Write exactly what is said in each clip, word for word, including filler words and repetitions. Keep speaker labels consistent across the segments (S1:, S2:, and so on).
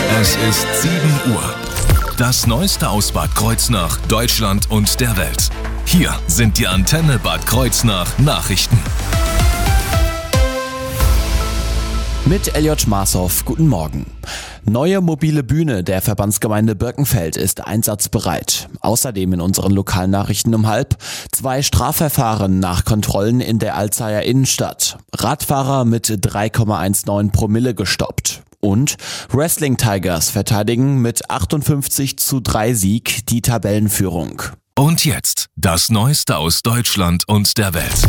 S1: Es ist sieben Uhr. Das Neueste aus Bad Kreuznach, Deutschland und der Welt. Hier sind die Antenne Bad Kreuznach Nachrichten.
S2: Mit Elliot Schmarshoff, guten Morgen. Neue mobile Bühne der Verbandsgemeinde Birkenfeld ist einsatzbereit. Außerdem in unseren Lokalnachrichten um halb zwei Strafverfahren nach Kontrollen in der Alzeyer Innenstadt. Radfahrer mit drei Komma neunzehn Promille gestoppt. Und Wrestling Tigers verteidigen mit achtundfünfzig zu drei Sieg die Tabellenführung.
S1: Und jetzt das Neueste aus Deutschland und der Welt.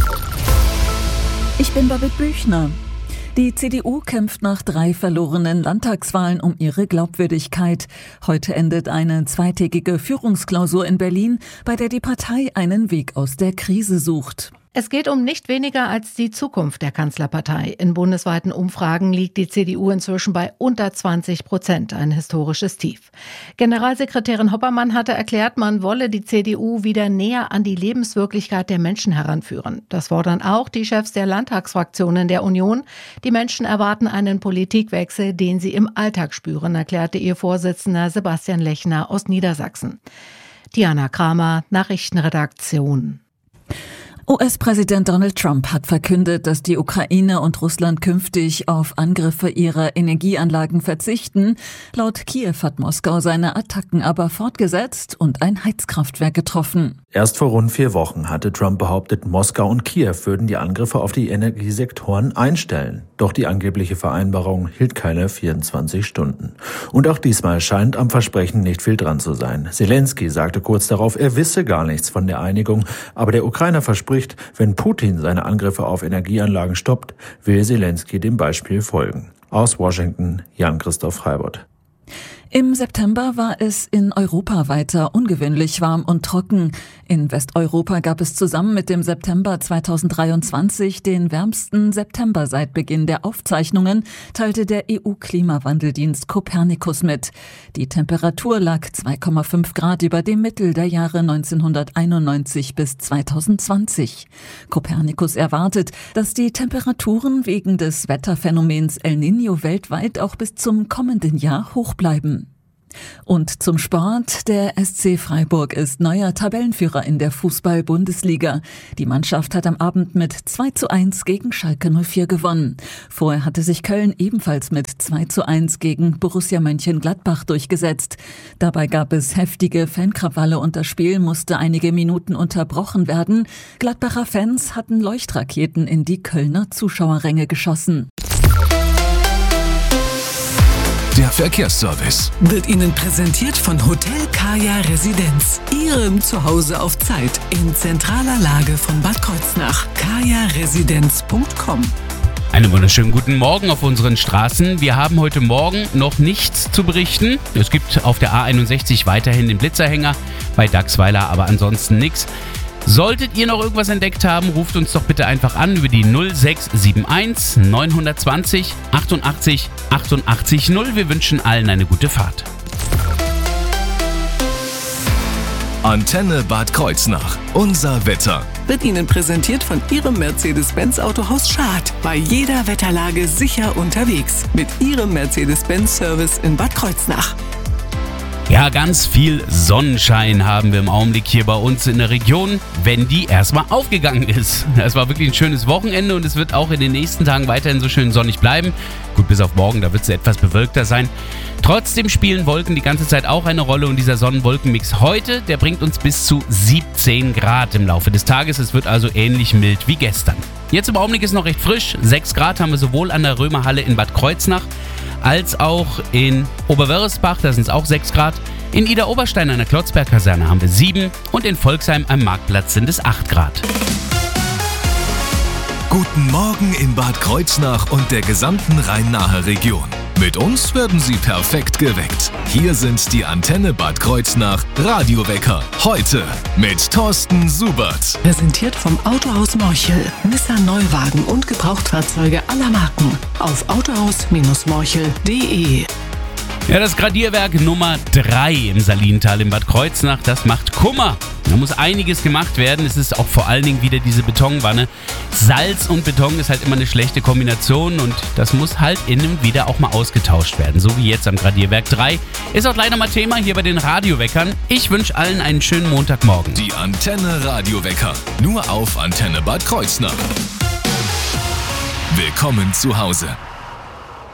S3: Ich bin Babette Büchner. Die C D U kämpft nach drei verlorenen Landtagswahlen um ihre Glaubwürdigkeit. Heute endet eine zweitägige Führungsklausur in Berlin, bei der die Partei einen Weg aus der Krise sucht.
S4: Es geht um nicht weniger als die Zukunft der Kanzlerpartei. In bundesweiten Umfragen liegt die C D U inzwischen bei unter zwanzig Prozent, ein historisches Tief. Generalsekretärin Hoppermann hatte erklärt, man wolle die C D U wieder näher an die Lebenswirklichkeit der Menschen heranführen. Das fordern auch die Chefs der Landtagsfraktionen der Union. Die Menschen erwarten einen Politikwechsel, den sie im Alltag spüren, erklärte ihr Vorsitzender Sebastian Lechner aus Niedersachsen. Diana Kramer, Nachrichtenredaktion.
S3: U S-Präsident Donald Trump hat verkündet, dass die Ukraine und Russland künftig auf Angriffe ihrer Energieanlagen verzichten. Laut Kiew hat Moskau seine Attacken aber fortgesetzt und ein Heizkraftwerk getroffen.
S5: Erst vor rund vier Wochen hatte Trump behauptet, Moskau und Kiew würden die Angriffe auf die Energiesektoren einstellen. Doch die angebliche Vereinbarung hielt keine vierundzwanzig Stunden. Und auch diesmal scheint am Versprechen nicht viel dran zu sein. Zelensky sagte kurz darauf, er wisse gar nichts von der Einigung, aber der Ukrainer verspricht, wenn Putin seine Angriffe auf Energieanlagen stoppt, will Zelensky dem Beispiel folgen. Aus Washington, Jan-Christoph Freibott.
S3: Im September war es in Europa weiter ungewöhnlich warm und trocken. In Westeuropa gab es zusammen mit dem September zweitausenddreiundzwanzig den wärmsten September seit Beginn der Aufzeichnungen, teilte der E U-Klimawandeldienst Copernicus mit. Die Temperatur lag zwei Komma fünf Grad über dem Mittel der Jahre neunzehnhunderteinundneunzig bis zweitausendzwanzig. Copernicus erwartet, dass die Temperaturen wegen des Wetterphänomens El Niño weltweit auch bis zum kommenden Jahr hoch bleiben. Und zum Sport. Der S C Freiburg ist neuer Tabellenführer in der Fußball-Bundesliga. Die Mannschaft hat am Abend mit zwei zu eins gegen Schalke null vier gewonnen. Vorher hatte sich Köln ebenfalls mit zwei zu eins gegen Borussia Mönchengladbach durchgesetzt. Dabei gab es heftige Fankrawalle und das Spiel musste einige Minuten unterbrochen werden. Gladbacher Fans hatten Leuchtraketen in die Kölner Zuschauerränge geschossen.
S1: Der Verkehrsservice
S6: wird Ihnen präsentiert von Hotel Kaya Residenz. Ihrem Zuhause auf Zeit in zentraler Lage von Bad Kreuznach. kaya residenz punkt com.
S7: Einen wunderschönen guten Morgen auf unseren Straßen. Wir haben heute Morgen noch nichts zu berichten. Es gibt auf der A einundsechzig weiterhin den Blitzerhänger, bei Dachsweiler aber ansonsten nichts. Solltet ihr noch irgendwas entdeckt haben, ruft uns doch bitte einfach an über die null sechs sieben eins neun zwei null achtundachtzig achtundachtzig null. Wir wünschen allen eine gute Fahrt.
S1: Antenne Bad Kreuznach. Unser Wetter.
S6: Wird Ihnen präsentiert von Ihrem Mercedes-Benz Autohaus Schad. Bei jeder Wetterlage sicher unterwegs. Mit Ihrem Mercedes-Benz-Service in Bad Kreuznach.
S7: Ja, ganz viel Sonnenschein haben wir im Augenblick hier bei uns in der Region, wenn die erstmal aufgegangen ist. Es war wirklich ein schönes Wochenende und es wird auch in den nächsten Tagen weiterhin so schön sonnig bleiben. Gut, bis auf morgen, da wird es etwas bewölkter sein. Trotzdem spielen Wolken die ganze Zeit auch eine Rolle und dieser Sonnenwolkenmix heute, der bringt uns bis zu siebzehn Grad im Laufe des Tages. Es wird also ähnlich mild wie gestern. Jetzt im Augenblick ist noch recht frisch. sechs Grad haben wir sowohl an der Römerhalle in Bad Kreuznach als auch in Oberwörresbach, da sind es auch sechs Grad. In Idar-Oberstein an der Klotzberg-Kaserne haben wir sieben und in Volksheim am Marktplatz sind es acht Grad.
S1: Guten Morgen in Bad Kreuznach und der gesamten Rhein-Nahe-Region. Mit uns werden Sie perfekt geweckt. Hier sind die Antenne Bad Kreuznach Radiowecker. Heute mit Thorsten Subert.
S6: Präsentiert vom Autohaus Morchel. Nissan Neuwagen und Gebrauchtfahrzeuge aller Marken. Auf autohaus Morchel punkt de.
S7: Ja, das Gradierwerk Nummer drei im Salintal in Bad Kreuznach, das macht Kummer. Da muss einiges gemacht werden. Es ist auch vor allen Dingen wieder diese Betonwanne. Salz und Beton ist halt immer eine schlechte Kombination und das muss halt innen wieder auch mal ausgetauscht werden. So wie jetzt am Gradierwerk drei. Ist auch leider mal Thema hier bei den Radioweckern. Ich wünsche allen einen schönen Montagmorgen.
S1: Die Antenne Radiowecker. Nur auf Antenne Bad Kreuznach. Willkommen zu Hause.